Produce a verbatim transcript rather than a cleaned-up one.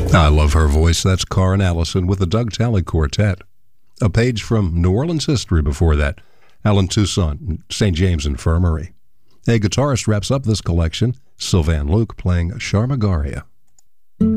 I love her voice. That's Karen Allison with the Doug Talley Quartet. A page from New Orleans history before that. Alan Toussaint, Saint James Infirmary. A guitarist wraps up this collection, Sylvan Luke playing Sharmagaria.